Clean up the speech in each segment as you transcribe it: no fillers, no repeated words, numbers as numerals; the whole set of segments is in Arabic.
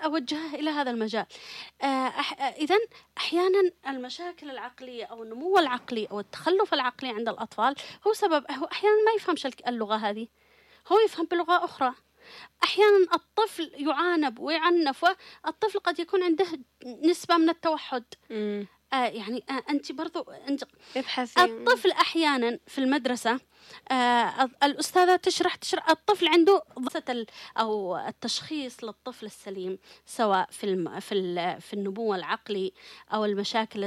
أوجهه إلى هذا المجال. إذن أحيانا المشاكل العقلية أو النمو العقلي أو التخلف العقلي عند الأطفال هو سبب، هو أحيانا ما يفهمش اللغة هذه، هو يفهم بلغة أخرى. أحيانا الطفل يعانب ويعنف، والطفل قد يكون عنده نسبة من التوحد. يعني أنت برضو أنت الطفل أحيانا في المدرسة الأستاذة تشرح الطفل عنده ضغط أو التشخيص للطفل السليم، سواء في النمو العقلي أو المشاكل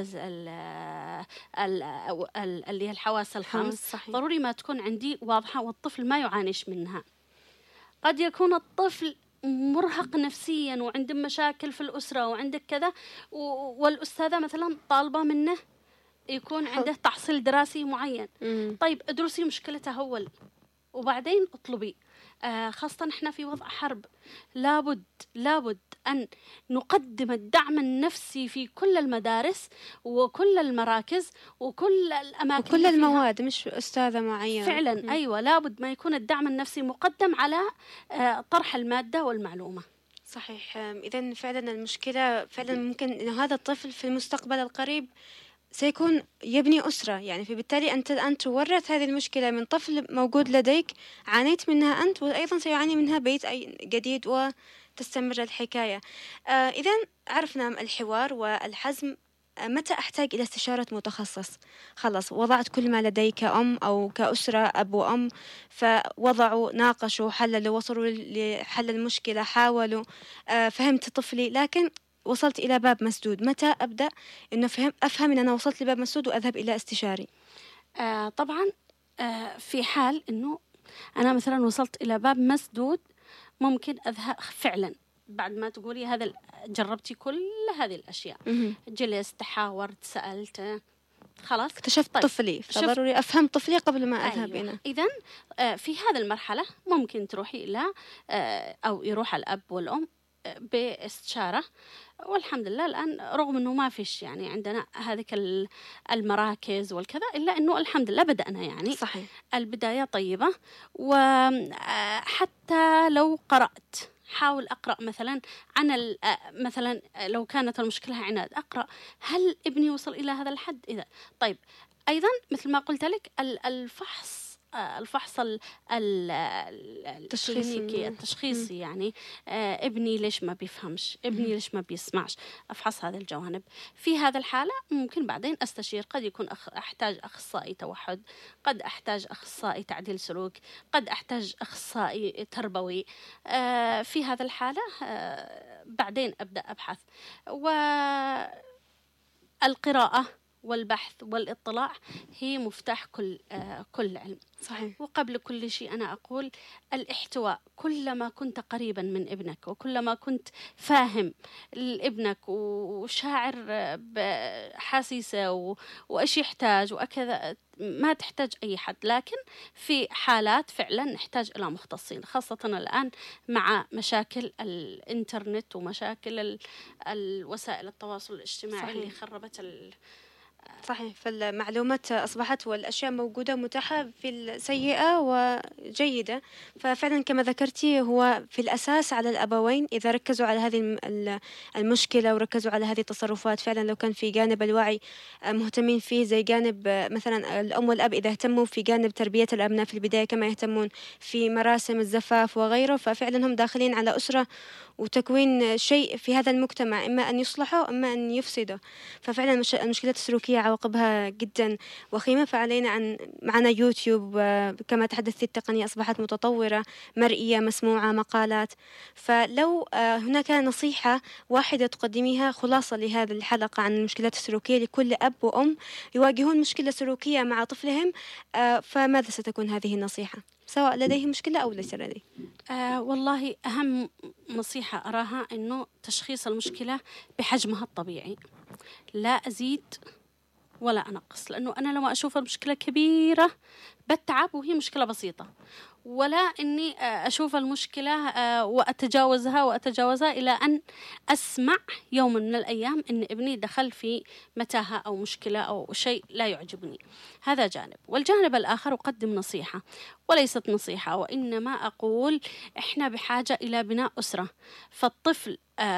اللي هي الحواس الخمس. ضروري ما تكون عندي واضحة والطفل ما يعانيش منها. قد يكون الطفل مرهق نفسيا وعنده مشاكل في الأسرة وعندك كذا، والأستاذة مثلا طالبة منه يكون عنده تحصيل دراسي معين. طيب ادرسي مشكلته أول وبعدين اطلبي. خاصة احنا في وضع حرب، لابد أن نقدم الدعم النفسي في كل المدارس وكل المراكز وكل الأماكن وكل المواد، مش أستاذة معينة فعلا. أيوة، لابد ما يكون الدعم النفسي مقدم على طرح المادة والمعلومة. صحيح. إذن فعلا المشكلة فعلا ممكن إن هذا الطفل في المستقبل القريب سيكون يبني أسرة، يعني فبالتالي أنت الآن تورث هذه المشكلة من طفل موجود لديك عانيت منها أنت، وأيضا سيعاني منها بيت جديد وتستمر الحكاية. إذن عرفنا الحوار والحزم. متى أحتاج إلى استشارة متخصص؟ خلص وضعت كل ما لدي كأم أو كأسرة، أب وأم، فوضعوا، ناقشوا، حللوا، وصلوا لحل المشكلة، حاولوا، فهمت طفلي، لكن وصلت إلى باب مسدود. متى أبدأ إنه أفهم إن أنا وصلت لباب مسدود وأذهب إلى استشاري؟ طبعا في حال إنه أنا مثلا وصلت إلى باب مسدود، ممكن أذهب فعلا بعد ما تقولي هذا، جربتي كل هذه الأشياء، جلست، حاورت، سألت، خلاص اكتشفت طفلي، فضروري أفهم طفلي قبل ما أذهب. أيوة. إذن في هذه المرحلة ممكن تروحي إلى أو يروح الأب والأم باستشارة. والحمد لله الآن رغم أنه ما فيش يعني عندنا هذيك المراكز والكذا، إلا أنه الحمد لله بدأنا يعني. صحيح. البداية طيبة. وحتى لو قرأت، حاول أقرأ مثلا عن مثلا لو كانت المشكلة عناد، أقرأ هل ابني وصل إلى هذا الحد. إذا طيب أيضا مثل ما قلت لك الفحص التشخيصي يعني ابني ليش ما بيفهمش، ابني ليش ما بيسمعش، أفحص هذه الجوانب. في هذا الحالة ممكن بعدين أستشير، قد يكون أحتاج أخصائي توحد، قد أحتاج أخصائي تعديل سلوك، قد أحتاج أخصائي تربوي. في هذا الحالة بعدين أبدأ أبحث. والقراءة والبحث والاطلاع هي مفتاح كل علم. صحيح. وقبل كل شيء أنا أقول الاحتواء. كلما كنت قريبا من ابنك وكلما كنت فاهم لابنك وشاعر بحاسيسه وإيش يحتاج وكذا، ما تحتاج أي حد. لكن في حالات فعلا نحتاج إلى مختصين، خاصة الآن مع مشاكل الإنترنت ومشاكل الوسائل التواصل الاجتماعي. صحيح. اللي خربت صحيح. فالمعلومات أصبحت والأشياء موجودة متاحة في السيئة وجيدة. ففعلا كما ذكرتي هو في الأساس على الأبوين، إذا ركزوا على هذه المشكلة وركزوا على هذه التصرفات، فعلا لو كان في جانب الوعي مهتمين فيه، زي جانب مثلا الأم والأب إذا اهتموا في جانب تربية الأبناء في البداية كما يهتمون في مراسم الزفاف وغيره، ففعلا هم داخلين على أسرة وتكوين شيء في هذا المجتمع، إما أن يصلحه إما أن يفسده. ففعلا المشكلات السلوكية عواقبها جدا وخيمة. فعلينا معنا يوتيوب، كما تحدثت، التقنية أصبحت متطورة، مرئية، مسموعة، مقالات. فلو هناك نصيحة واحدة تقدميها خلاصة لهذه الحلقة عن المشكلات السلوكية لكل أب وأم يواجهون مشكلة سلوكية مع طفلهم، فماذا ستكون هذه النصيحة، سواء لديه مشكلة أو ليس لديه؟ والله أهم نصيحة أراها أنه تشخيص المشكلة بحجمها الطبيعي، لا أزيد ولا أنقص. لأنه أنا لما أشوف المشكلة كبيرة بتعب وهي مشكلة بسيطة، ولا أني أشوف المشكلة وأتجاوزها إلى أن أسمع يوم من الأيام أن ابني دخل في متاهة أو مشكلة أو شيء لا يعجبني. هذا جانب. والجانب الآخر أقدم نصيحة وليست نصيحة، وإنما أقول إحنا بحاجة إلى بناء أسرة. فالطفل